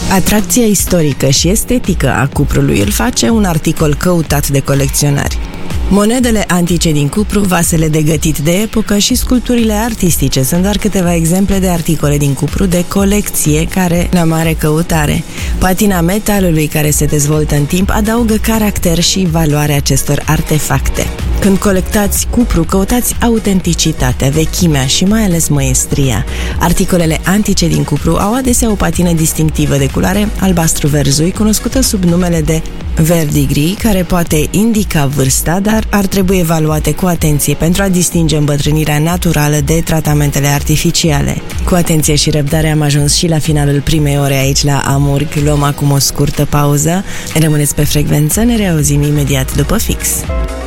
Atracția istorică și estetică a cuprului îl face un articol căutat de colecționari. Monedele antice din cupru, vasele de gătit de epocă și sculpturile artistice sunt doar câteva exemple de articole din cupru de colecție care la mare căutare. Patina metalului care se dezvoltă în timp adaugă caracter și valoare acestor artefacte. Când colectați cupru, căutați autenticitatea, vechimea și mai ales măestria. Articolele antice din cupru au adesea o patină distinctivă de culoare albastru-verzui, cunoscută sub numele de verdigris, care poate indica vârsta, dar ar trebui evaluate cu atenție pentru a distinge îmbătrânirea naturală de tratamentele artificiale. Cu atenție și răbdare am ajuns și la finalul primei ore aici la Amurg. Luăm acum o scurtă pauză. Rămâneți pe frecvență, ne reauzim imediat după fix.